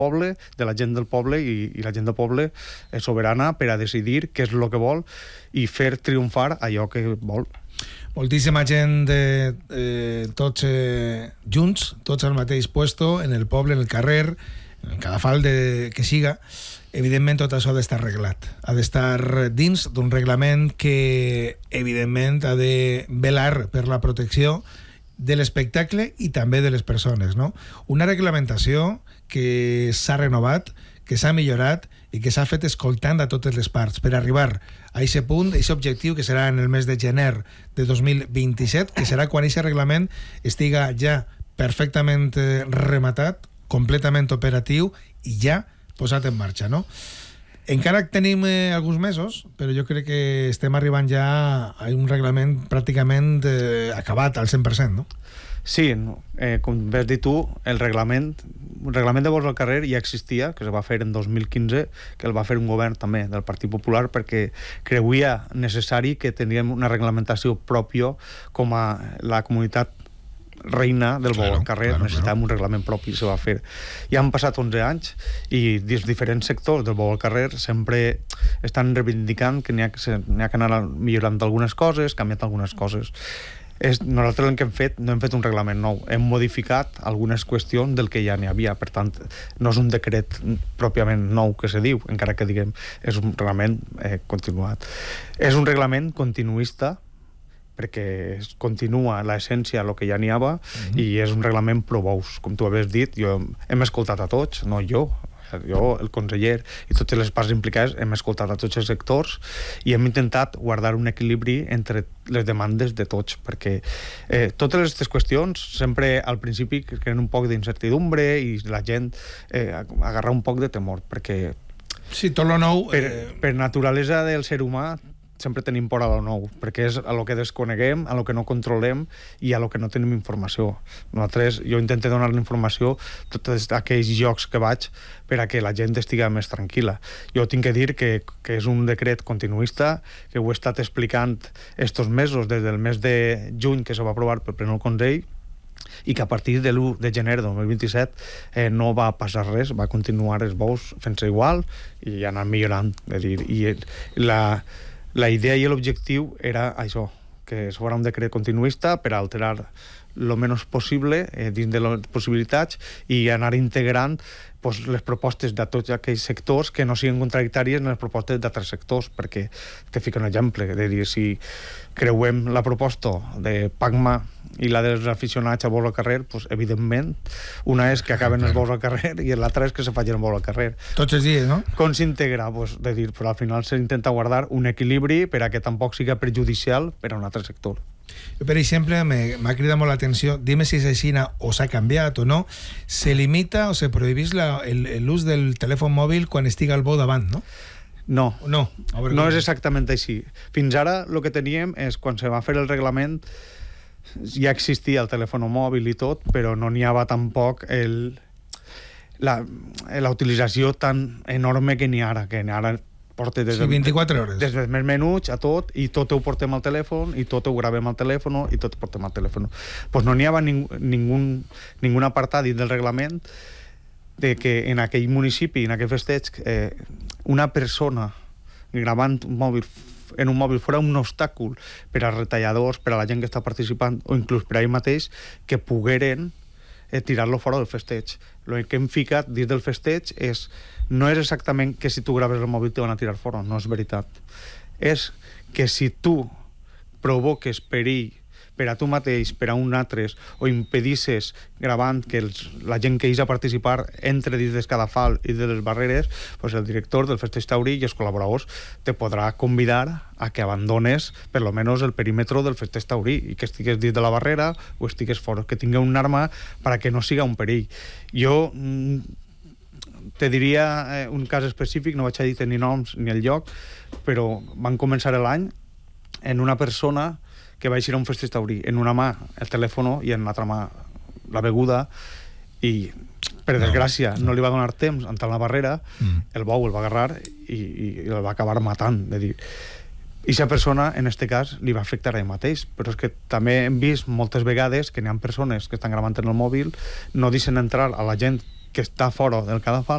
poble, de la gent del poble, i la gent del poble és soberana per a decidir què és el que vol i fer triomfar allò que vol. Moltíssima gent tots junts, tots al mateix puesto, en el poble, en el carrer, en cada fal que siga. Evidentment tot això ha d'estar arreglat, ha d'estar dins d'un reglament que evidentment ha de velar per la protecció de l'espectacle i també de les persones, no? Una reglamentació que s'ha renovat, que s'ha millorat i que s'ha fet escoltant a totes les parts per arribar a aquest punt, a aquest objectiu que serà en el mes de gener de 2027, que serà quan aquest reglament estiga ja perfectament rematat, completament operatiu i ja posat en marxa, no? Encara tenim alguns mesos, però jo crec que estem arribant ja a un reglament pràcticament acabat al 100%, no? Sí, com vas dir tu, el reglament de vols al carrer ja existia, que es va fer en 2015, que el va fer un govern també del Partit Popular, perquè creuia necessari que teníem una reglamentació pròpia com a la comunitat reina del vol al carrer, necessitàvem un reglament propi, se va fer. Ja han passat 11 anys i els diferents sectors del vol al carrer sempre estan reivindicant que n'hi ha que anar millorant algunes coses, canviant algunes coses. Nosaltres el que hem fet, no hem fet un reglament nou, hem modificat algunes qüestions del que ja n'hi havia, per tant no és un decret pròpiament nou que se diu, encara que diguem és un reglament continuat. És un reglament continuista perquè continua l'essència del que ja n'hi havia i és un reglament pro-bous, com tu havies dit. Hem escoltat a tots, no jo, el conseller i totes les parts implicades, hem escoltat a tots els sectors i hem intentat guardar un equilibri entre les demandes de tots, perquè totes aquestes qüestions sempre al principi creen un poc d'incertidumbre i la gent agarra un poc de temor, perquè sí, tot lo nou per naturalesa del ser humà sempre tenim por a lo nou, perquè és a lo que desconeguem, a lo que no controlem i a lo que no tenim informació. Jo intento donar la informació tots aquells llocs que vaig per a que la gent estigui més tranquil·la. Jo tinc que dir que és un decret continuista, que ho he estat explicant estos mesos, des del mes de juny que se va aprovar per pleno el Consell, i que a partir de l'1 de gener de 2027 no va passar res, va continuar els bous fent-se igual i anar millorant. I la idea i l'objectiu era això, que es fos un decret continuista per alterar el menys possible dins de les possibilitats i anar integrant les propostes de tots aquells sectors que no siguin contradictòries en les propostes d'altres sectors, perquè te fico un exemple, de dir, si creuem la proposta de PACMA i la dels aficionats a vols al carrer, evidentment una és que acaben els vols al carrer i l'altra és que se facin el vol al carrer. Tots els dies, no? Com s'integra? De dir, però al final s'intenta guardar un equilibri per a que tampoc siga perjudicial per a un altre sector. Per exemple, m'ha cridat molt l'atenció, dime si és així o s'ha canviat o no, se limita o se prohibís l'ús del telèfon mòbil quan estiga el bo davant, no? No és exactament així. Fins ara el que teníem és, quan se va fer el reglament, ja existia el telèfon mòbil i tot, però no n'hi havia tampoc la utilització tan enorme que n'hi ara, porta des 24 hores. Des dels més menuts a tot, i tot ho portem al telèfon, i tot ho gravem al telèfon, i tot ho portem al telèfon. Doncs no n'hi havia ningun apartat dins del reglament de que en aquell municipi, en aquell festeig, una persona gravant en un mòbil fora un obstàcul per als retalladors, per a la gent que està participant, o inclús per a ell mateix, que pogueren tirar-lo fora del festeig. El que hem ficat dins del festeig no és exactament que si tu graves el mòbil te van a tirar fora, no és veritat. És que si tu provoques perill per a tu mateix, per a un altre, o impedisses gravant que la gent que hi a participar entre dins d'escadafal i de les barreres, doncs el director del festeig taurí i els col·laboradors te podrà convidar a que abandones per lo menos el perímetre del festeig taurí i que estigues dins de la barrera o estigues fora, que tingui un arma perquè no siga un perill. Jo te diria un cas específic, no vaig a dir ni noms ni el lloc, però van començar l'any en una persona que va ir a un festeig taurí, en una mà el telèfon i en l'altra mà la beguda, i per desgràcia no li va donar temps a entrar a la barrera, el bou el va agarrar i el va acabar matant. I aquesta persona, en aquest cas, li va afectar a ell mateix, però és que també hem vist moltes vegades que n'hi ha persones que estan gravant en el mòbil, no deixen entrar a la gent que està fora del cadafal